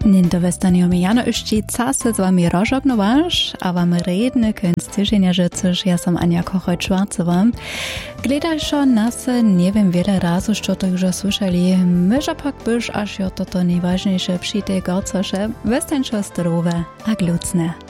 Ninto westaniomi Jano Ušči case z wami rozžognovaš, a wam redne kęc tyženia žecuš, ja som Ania Kochoj-Čvarcová. Gledajšo nas neviem wiele razu, što to już słyszeli, myža pak byš až jo toto najważniejsze przy tej gorcoše, westančo zdrowe a glucne.